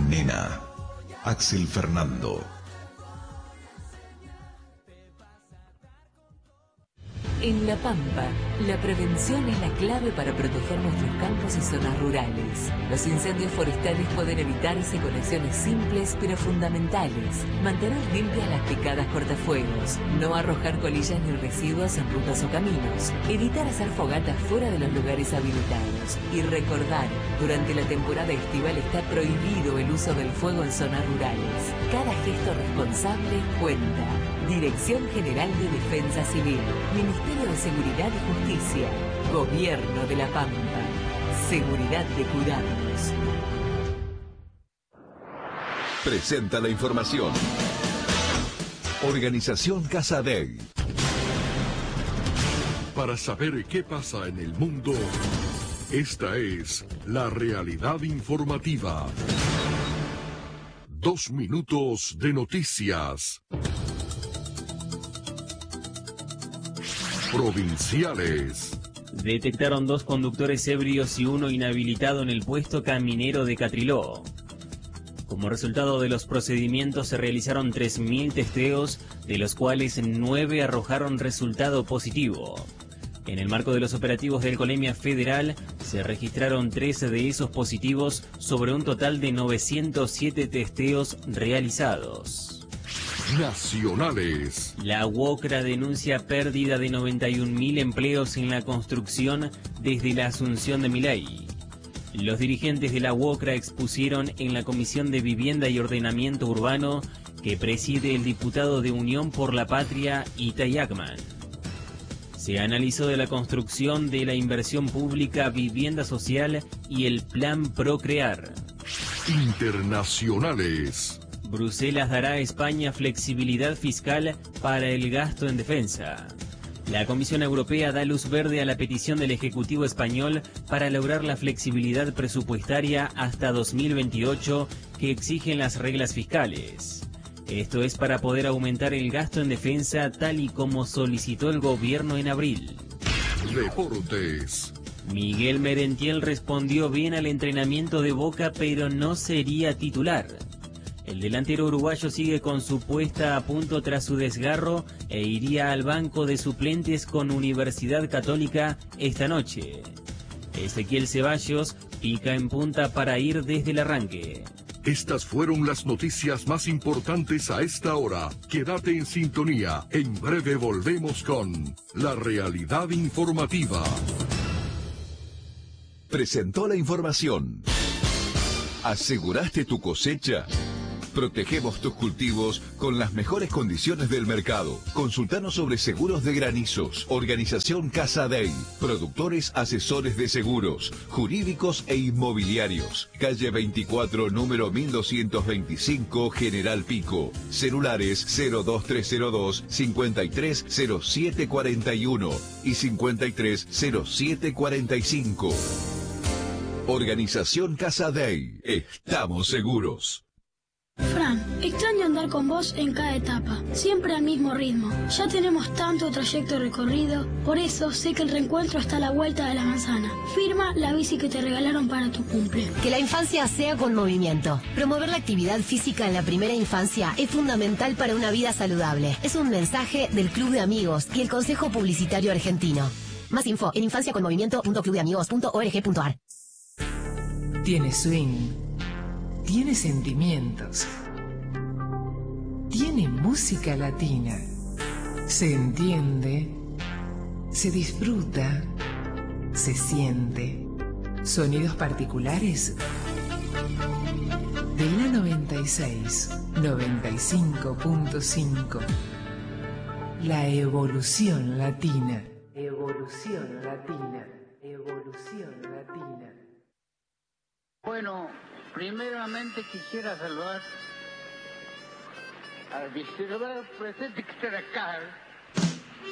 Nena, Axel Fernando. En La Pampa, la prevención es la clave para proteger nuestros campos y zonas rurales. Los incendios forestales pueden evitarse con acciones simples pero fundamentales. Mantener limpias las picadas cortafuegos, no arrojar colillas ni residuos en rutas o caminos, evitar hacer fogatas fuera de los lugares habilitados y recordar, durante la temporada estival está prohibido el uso del fuego en zonas rurales. Cada gesto responsable cuenta. Dirección General de Defensa Civil, Ministerio de Seguridad y Justicia, Gobierno de La Pampa. Seguridad de cuidarnos. Presenta la información. Organización Casadei. Para saber qué pasa en el mundo, esta es la realidad informativa. 2 minutos de noticias. Provinciales. Detectaron 2 conductores ebrios y 1 inhabilitado en el puesto caminero de Catriló. Como resultado de los procedimientos se realizaron 3.000 testeos, de los cuales 9 arrojaron resultado positivo. En el marco de los operativos de Alcoholemia Federal, se registraron 13 de esos positivos sobre un total de 907 testeos realizados. Nacionales. La UOCRA denuncia pérdida de 91.000 empleos en la construcción desde la asunción de Milei. Los dirigentes de la UOCRA expusieron en la Comisión de Vivienda y Ordenamiento Urbano que preside el diputado de Unión por la Patria, Itay Akman. Se analizó de la construcción de la inversión pública, vivienda social y el plan Procrear. Internacionales. Bruselas dará a España flexibilidad fiscal para el gasto en defensa. La Comisión Europea da luz verde a la petición del Ejecutivo español para lograr la flexibilidad presupuestaria hasta 2028 que exigen las reglas fiscales. Esto es para poder aumentar el gasto en defensa tal y como solicitó el gobierno en abril. Deportes. Miguel Merentiel respondió bien al entrenamiento de Boca, pero no sería titular. El delantero uruguayo sigue con su puesta a punto tras su desgarro e iría al banco de suplentes con Universidad Católica esta noche. Ezequiel Ceballos pica en punta para ir desde el arranque. Estas fueron las noticias más importantes a esta hora. Quédate en sintonía. En breve volvemos con la realidad informativa. Presentó la información. ¿Aseguraste tu cosecha? Protegemos tus cultivos con las mejores condiciones del mercado. Consultanos sobre seguros de granizos. Organización Casadei. Productores asesores de seguros, jurídicos e inmobiliarios. Calle 24, número 1225, General Pico. Celulares 02302 530741 y 530745. Organización Casadei. Estamos seguros. Fran, extraño andar con vos en cada etapa, siempre al mismo ritmo. Ya tenemos tanto trayecto recorrido, por eso sé que el reencuentro está a la vuelta de la manzana. Firma la bici que te regalaron para tu cumple. Que la infancia sea con movimiento. Promover la actividad física en la primera infancia es fundamental para una vida saludable. Es un mensaje del Club de Amigos y el Consejo Publicitario Argentino. Más info en infanciaconmovimiento.clubdeamigos.org.ar. Tiene swing. Tiene sentimientos. Tiene música latina. Se entiende. Se disfruta. Se siente. Sonidos particulares. De la 96, 95.5. La evolución latina. Evolución latina. Evolución latina. Bueno, primeramente quisiera saludar al vicepresidente que está acá,